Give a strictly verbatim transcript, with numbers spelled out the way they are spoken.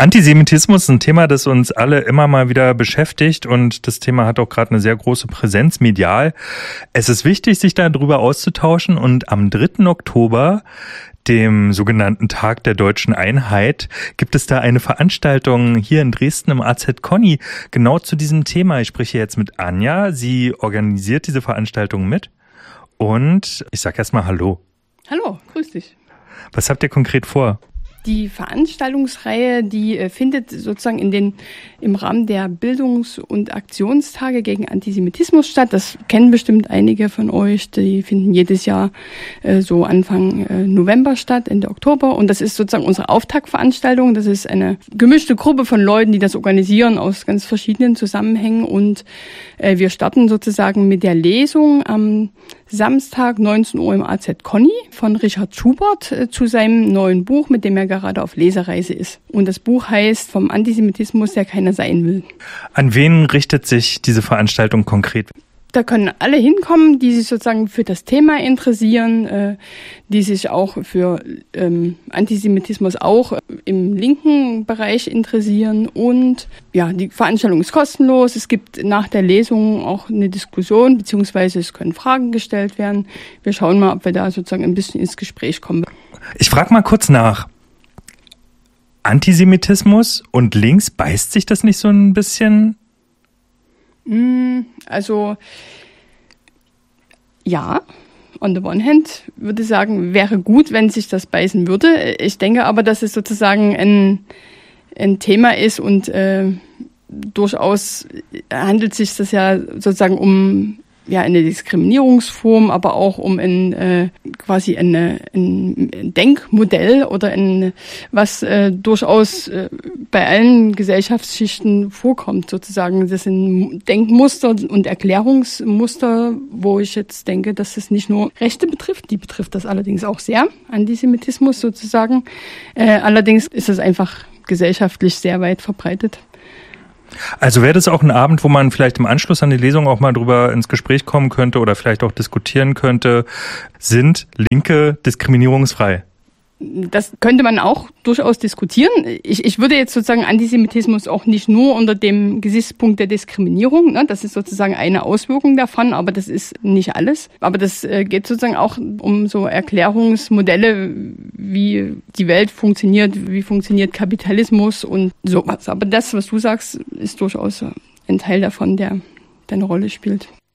Antisemitismus ist ein Thema, das uns alle immer mal wieder beschäftigt und das Thema hat auch gerade eine sehr große Präsenz medial. Es ist wichtig, sich darüber auszutauschen und am dritten Oktober, dem sogenannten Tag der deutschen Einheit, gibt es da eine Veranstaltung hier in Dresden im A Z Conny genau zu diesem Thema. Ich spreche jetzt mit Anja, sie organisiert diese Veranstaltung mit und ich sage erstmal Hallo. Hallo, grüß dich. Was habt ihr konkret vor? Die Veranstaltungsreihe, die äh, findet sozusagen in den, im Rahmen der Bildungs- und Aktionstage gegen Antisemitismus statt. Das kennen bestimmt einige von euch. Die finden jedes Jahr äh, so Anfang äh, November statt, Ende Oktober. Und das ist sozusagen unsere Auftaktveranstaltung. Das ist eine gemischte Gruppe von Leuten, die das organisieren aus ganz verschiedenen Zusammenhängen. Und äh, wir starten sozusagen mit der Lesung am Samstag neunzehn Uhr im A Z Conny von Richard Schubert äh, zu seinem neuen Buch, mit dem er gerade auf Lesereise ist. Und das Buch heißt Vom Antisemitismus, der keiner sein will. An wen richtet sich diese Veranstaltung konkret? Da können alle hinkommen, die sich sozusagen für das Thema interessieren, äh, die sich auch für ähm, Antisemitismus auch im linken Bereich interessieren. Und ja, die Veranstaltung ist kostenlos. Es gibt nach der Lesung auch eine Diskussion, beziehungsweise es können Fragen gestellt werden. Wir schauen mal, ob wir da sozusagen ein bisschen ins Gespräch kommen. Ich frage mal kurz nach. Antisemitismus und links, beißt sich das nicht so ein bisschen? Also, ja, on the one hand würde ich sagen, wäre gut, wenn sich das beißen würde. Ich denke aber, dass es sozusagen ein, ein Thema ist und äh, durchaus handelt sich das ja sozusagen um ja eine Diskriminierungsform, aber auch um ein äh, quasi eine, ein Denkmodell oder ein was äh, durchaus äh, bei allen Gesellschaftsschichten vorkommt sozusagen. Das sind Denkmuster und Erklärungsmuster, wo ich jetzt denke, dass es nicht nur Rechte betrifft, die betrifft das allerdings auch sehr, Antisemitismus sozusagen. Äh, allerdings ist es einfach gesellschaftlich sehr weit verbreitet. Also wäre das auch ein Abend, wo man vielleicht im Anschluss an die Lesung auch mal drüber ins Gespräch kommen könnte oder vielleicht auch diskutieren könnte, sind Linke diskriminierungsfrei? Das könnte man auch durchaus diskutieren. Ich, ich würde jetzt sozusagen Antisemitismus auch nicht nur unter dem Gesichtspunkt der Diskriminierung, ne, das ist sozusagen eine Auswirkung davon, aber das ist nicht alles. Aber das äh, geht sozusagen auch um so Erklärungsmodelle, wie die Welt funktioniert, wie funktioniert Kapitalismus und sowas. Aber das, was du sagst, ist durchaus ein Teil davon, der, der eine Rolle spielt.